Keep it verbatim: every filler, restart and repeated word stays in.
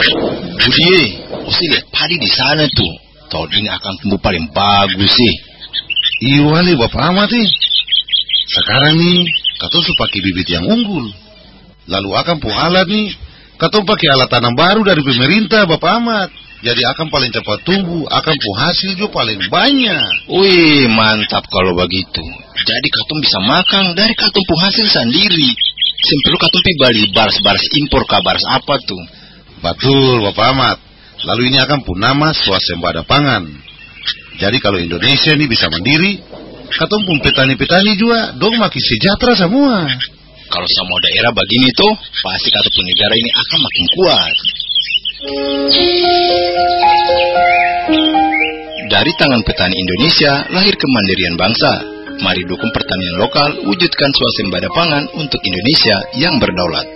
Budi, mesti lihat padi di sana tuh. Tahun ini akan tumbuh paling bagus sih. Iya nih Bapak Ahmad nih. Sekarang nih, katong su pakai bibit yang unggul. Lalu akan pu alat nih, katong pakai alat tanam baru dari pemerintah Bapak Ahmad. Jadi akan paling cepat tumbuh, akan pu hasil juga paling banyak. Wih, mantap kalau begitu. Jadi katong bisa makan dari katong pu hasil sendiri. Sempelu katong pi beli baras-baras impor kabaras apa tuh. Betul Bapak Ahmad. Lalu ini akan pu nama swasembada pangan. Jadi kalau Indonesia ini bisa mandiri, katong pun petani-petani juga dong makin sejahtera semua. Kalau semua daerah begini tuh, pasti katong pun negara ini akan makin kuat. Dari tangan petani Indonesia lahir kemandirian bangsa. Mari dukung pertanian lokal, wujudkan swasembada pangan untuk Indonesia yang berdaulat.